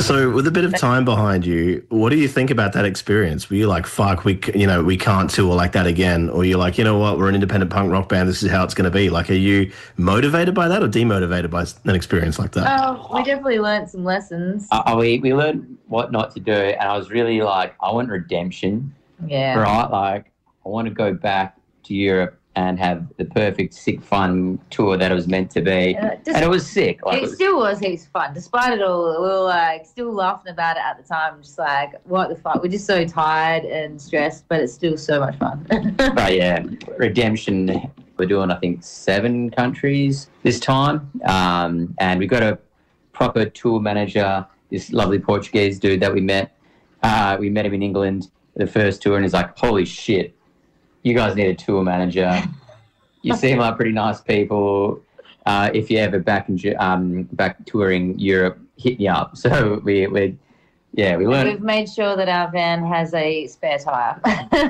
So, with a bit of time behind you, what do you think about that experience? Were you like, "Fuck, we can't tour like that again," or you're like, "You know what? We're an independent punk rock band. This is how it's going to be." Like, are you motivated by that or demotivated by an experience like that? Oh, we definitely learned some lessons. We learned what not to do, and I was really like, I want redemption, Yeah. right? Like, I want to go back to Europe and have the perfect sick fun tour that it was meant to be, and it was sick. Like, It still was heaps fun, despite it all. We were like still laughing about it at the time, just like what the fuck. We're just so tired and stressed, but it's still so much fun. but yeah, redemption. We're doing, I think, 7 countries this time, and we got a proper tour manager. This lovely Portuguese dude that we met. We met him in England the first tour, and he's like, "Holy shit, you guys need a tour manager. You seem like pretty nice people. If you're ever back touring Europe, hit me up." So we learned. We've made sure that our van has a spare tire.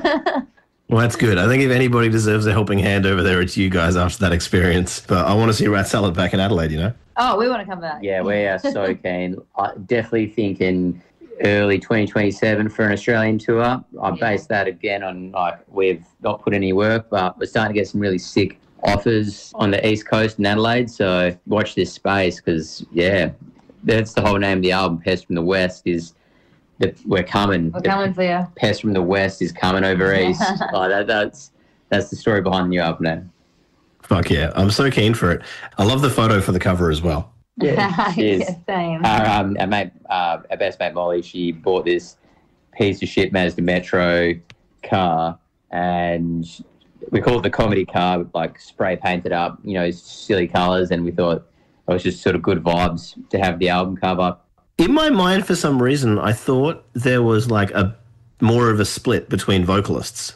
Well, that's good. I think if anybody deserves a helping hand over there, it's you guys after that experience. But I want to see Rat Salad back in Adelaide, you know? Oh, we want to come back. Yeah, we are so keen. I definitely thinking early 2027 for an Australian tour. I base that again on, like, we've not put any work, but we're starting to get some really sick offers on the East Coast in Adelaide. So watch this space because, yeah, that's the whole name of the album, Pest from the West, is that we're coming. We're coming for you. Pest from the West is coming over East. That's the story behind the new album name. Fuck yeah. I'm so keen for it. I love the photo for the cover as well. Yeah, Yeah, same. our mate, our best mate Molly, she bought this piece of shit Mazda Metro car, and we called it the comedy car, like spray painted up, you know, silly colours, and we thought it was just sort of good vibes to have the album cover. In my mind, for some reason, I thought there was like a more of a split between vocalists.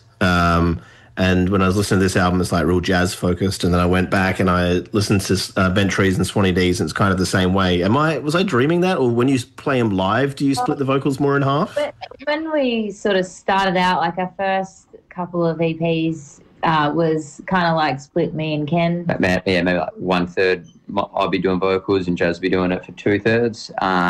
And when I was listening to this album, it's like real jazz focused. And then I went back and I listened to Bent Trees and Swanee D's, and it's kind of the same way. Was I dreaming that? Or when you play them live, do you split the vocals more in half? But when we sort of started out, like our first couple of EPs was kind of like split me and Ken. Maybe like 1/3 I'll be doing vocals and Jazz will be doing it for 2/3.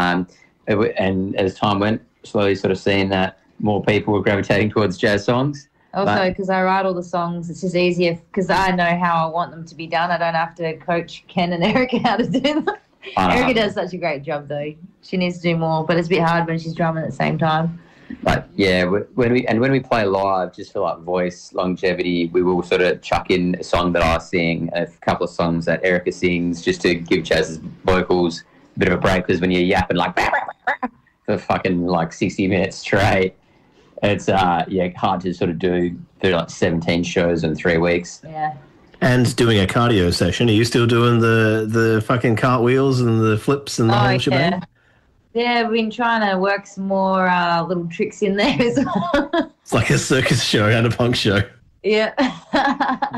And as time went, slowly sort of seeing that more people were gravitating towards jazz songs. Also, because I write all the songs, it's just easier because I know how I want them to be done. I don't have to coach Ken and Erica how to do them. Erica does such a great job, though. She needs to do more, but it's a bit hard when she's drumming at the same time. But yeah, when we play live, just for like voice longevity, we will sort of chuck in a song that I sing, a couple of songs that Erica sings, just to give Chaz's vocals a bit of a break. Because when you're yapping like for fucking like 60 minutes straight, it's hard to sort of do like 17 shows in 3 weeks. Yeah. And doing a cardio session, are you still doing the fucking cartwheels and the flips and the whole shebang? Yeah, we've been trying to work some more little tricks in there as well. It's like a circus show and a punk show. Yeah.